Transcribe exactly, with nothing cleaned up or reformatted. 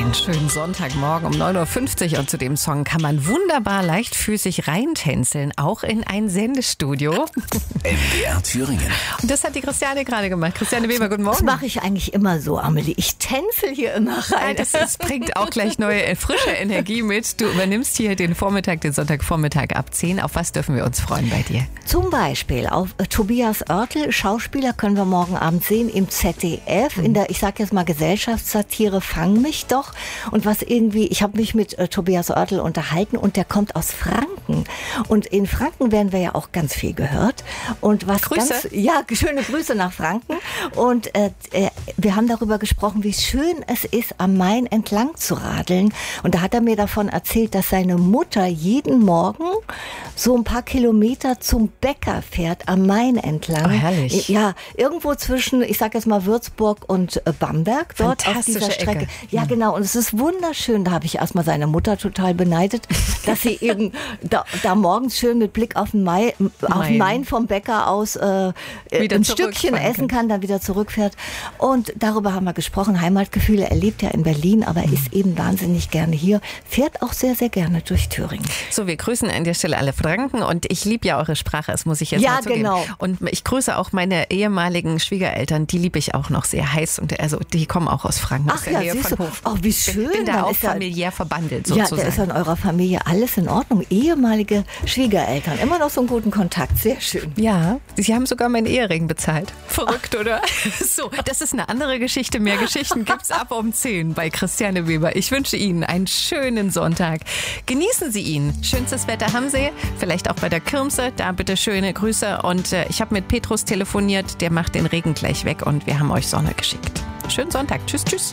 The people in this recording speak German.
Einen schönen Sonntagmorgen um neun Uhr fünfzig und zu dem Song kann man wunderbar leichtfüßig reintänzeln, auch in ein Sendestudio. M D R Thüringen. Und das hat die Christiane gerade gemacht. Christiane Weber, guten Morgen. Das mache ich eigentlich immer so, Amelie. Ich tänzel hier immer rein. Das, das bringt auch gleich neue, frische Energie mit. Du übernimmst hier den Vormittag, den Sonntagvormittag ab zehn. Auf was dürfen wir uns freuen bei dir? Zum Beispiel auf äh, Tobias Oertel, Schauspieler, können wir morgen Abend sehen im Z D F, mhm. in der, ich sag jetzt mal, Gesellschaftssatire Fang mich doch. Und was irgendwie, ich habe mich mit äh, Tobias Oertel unterhalten und der kommt aus Franken. Und in Franken werden wir ja auch ganz viel gehört. Und was Grüße. Ganz, ja, schöne Grüße nach Franken. Und äh, äh, wir haben darüber gesprochen, wie schön es ist, am Main entlang zu radeln. Und da hat er mir davon erzählt, dass seine Mutter jeden Morgen so ein paar Kilometer zum Bäcker fährt, am Main entlang. Oh, herrlich. Ja, irgendwo zwischen, ich sag jetzt mal Würzburg und äh, Bamberg, dort auf dieser Strecke. Ecke. Ja, genau. Und es ist wunderschön. Da habe ich erstmal seine Mutter total beneidet, dass sie eben da, da morgens schön mit Blick auf den Main, auf den Main vom Bäcker aus äh, ein Stückchen essen kann, dann wieder zurückfährt. Und darüber haben wir gesprochen. Heimatgefühle. Er lebt ja in Berlin, aber mhm. ist eben wahnsinnig gerne hier. Fährt auch sehr, sehr gerne durch Thüringen. So, wir grüßen an der Stelle alle Franken und ich liebe ja eure Sprache, das muss ich jetzt ja, mal zugeben. Genau. Und ich grüße auch meine ehemaligen Schwiegereltern, die liebe ich auch noch sehr heiß und also die kommen auch aus Franken. Ach ja, siehst du. Oh, wie schön. Ich bin da Man auch ist familiär ja, verbandelt sozusagen. Ja, da ist in eurer Familie alles in Ordnung. Ehemalige Schwiegereltern, immer noch so einen guten Kontakt, sehr schön. Ja, sie haben sogar meinen Ehering bezahlt. Verrückt, Ach. oder? So, das ist eine andere Geschichte. Mehr Geschichten gibt's ab um zehn bei Christiane Weber. Ich wünsche Ihnen einen schönen Sonntag. Genießen Sie ihn. Schönstes Wetter haben Sie, vielleicht auch bei der Kirmse. Da bitte schöne Grüße. Und äh, ich habe mit Petrus telefoniert, der macht den Regen gleich weg und wir haben euch Sonne geschickt. Schönen Sonntag. Tschüss, tschüss.